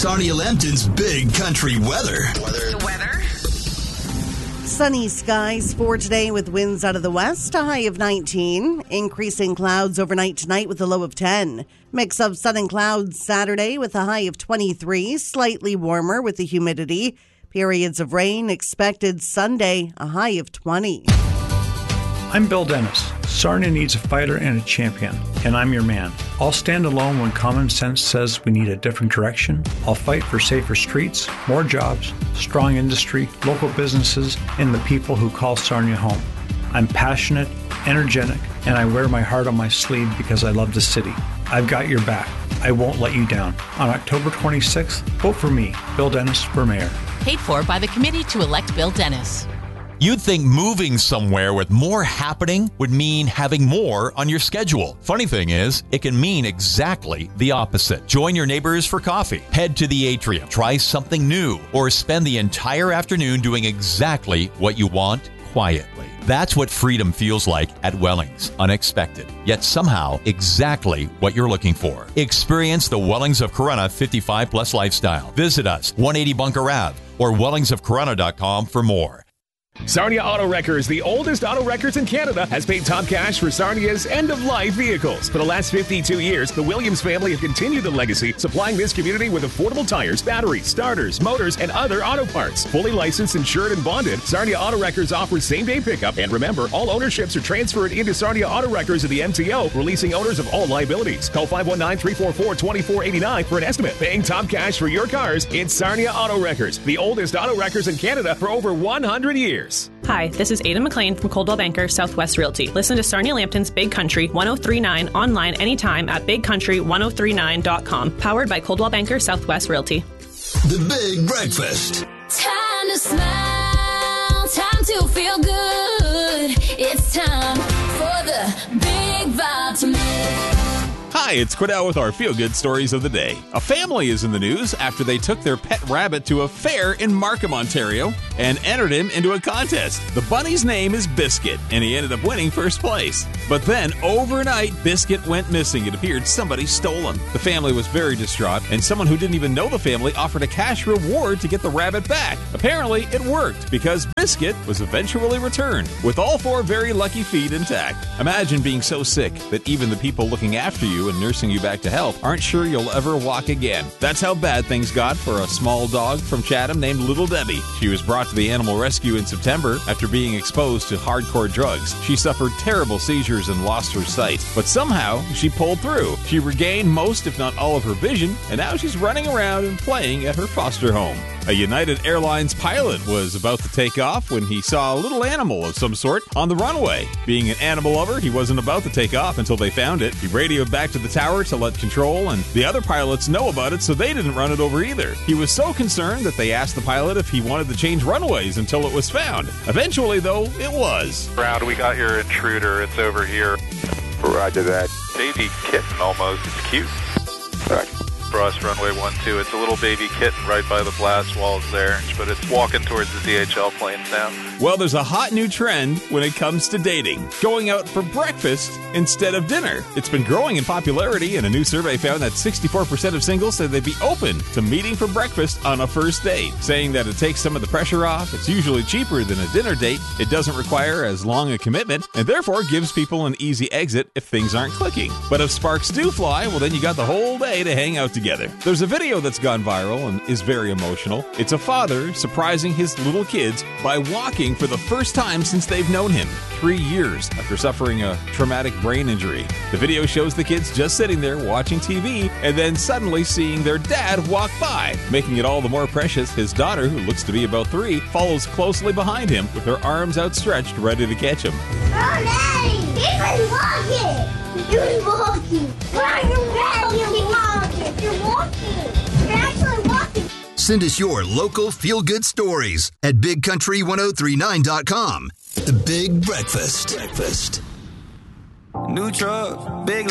Sarnia Lambton's Big Country weather. The weather? Sunny skies for today with winds out of the west, a high of 19. Increasing clouds overnight tonight with a low of 10. Mix of sun and clouds Saturday with a high of 23. Slightly warmer with the humidity. Periods of rain expected Sunday, a high of 20. I'm Bill Dennis. Sarnia needs a fighter and a champion, and I'm your man. I'll stand alone when common sense says we need a different direction. I'll fight for safer streets, more jobs, strong industry, local businesses, and the people who call Sarnia home. I'm passionate, energetic, and I wear my heart on my sleeve because I love the city. I've got your back. I won't let you down. On October 26th, vote for me, Bill Dennis, for mayor. Paid for by the committee to elect Bill Dennis. You'd think moving somewhere with more happening would mean having more on your schedule. Funny thing is, it can mean exactly the opposite. Join your neighbors for coffee, head to the atrium, try something new, or spend the entire afternoon doing exactly what you want quietly. That's what freedom feels like at Wellings. Unexpected, yet somehow exactly what you're looking for. Experience the Wellings of Corunna 55 plus lifestyle. Visit us, 180 Bunker Ave, or wellingsofcorunna.com for more. Sarnia Auto Wreckers, the oldest auto wreckers in Canada, has paid top cash for Sarnia's end-of-life vehicles. For the last 52 years, the Williams family have continued the legacy, supplying this community with affordable tires, batteries, starters, motors, and other auto parts. Fully licensed, insured, and bonded, Sarnia Auto Wreckers offers same-day pickup. And remember, all ownerships are transferred into Sarnia Auto Wreckers of the MTO, releasing owners of all liabilities. Call 519-344-2489 for an estimate. Paying top cash for your cars, it's Sarnia Auto Wreckers, the oldest auto wreckers in Canada for over 100 years. Hi, this is Ada McLean from Coldwell Banker Southwest Realty. Listen to Sarnia Lambton's Big Country 1039 online anytime at bigcountry1039.com. Powered by Coldwell Banker Southwest Realty. The Big Breakfast. Time to smile, time to feel good. It's time for the Big Vitamin. Hi, it's Quiddell with our feel-good stories of the day. A family is in the news after they took their pet rabbit to a fair in Markham, Ontario, and entered him into a contest. The bunny's name is Biscuit, and he ended up winning first place. But then, overnight, Biscuit went missing. It appeared somebody stole him. The family was very distraught, and someone who didn't even know the family offered a cash reward to get the rabbit back. Apparently, it worked, because Biscuit was eventually returned, with all 4 very lucky feet intact. Imagine being so sick that even the people looking after you and nursing you back to health aren't sure you'll ever walk again. That's how bad things got for a small dog from Chatham named Little Debbie. She was brought to the animal rescue in September after being exposed to hardcore drugs. She suffered terrible seizures and lost her sight, but somehow she pulled through. She regained most, if not all, of her vision, and now she's running around and playing at her foster home. A United Airlines pilot was about to take off when he saw a little animal of some sort on the runway. Being an animal lover, he wasn't about to take off until they found it. He radioed back to the tower to let control, and the other pilots know about it, so they didn't run it over either. He was so concerned that they asked the pilot if he wanted to change runways until it was found. Eventually, though, it was. Brown, we got your intruder. It's over here. Roger that. Baby kitten almost. It's cute. Roger. Across runway 12. It's a little baby kitten right by the blast walls there, but it's walking towards the DHL planes now. Well, there's a hot new trend when it comes to dating. Going out for breakfast instead of dinner. It's been growing in popularity, and a new survey found that 64% of singles said they'd be open to meeting for breakfast on a first date, saying that it takes some of the pressure off, it's usually cheaper than a dinner date, it doesn't require as long a commitment, and therefore gives people an easy exit if things aren't clicking. But if sparks do fly, well then you got the whole day to hang out together. There's a video that's gone viral and is very emotional. It's a father surprising his little kids by walking for the first time since they've known him, 3 years after suffering a traumatic brain injury. The video shows the kids just sitting there watching TV and then suddenly seeing their dad walk by, making it all the more precious. His daughter, who looks to be about 3, follows closely behind him with her arms outstretched, ready to catch him. Oh, Daddy! He's walking! You're walking! Why are you walking? You're walking! You're actually walking! Send us your local feel-good stories at bigcountry1039.com. The Big Breakfast. New truck, big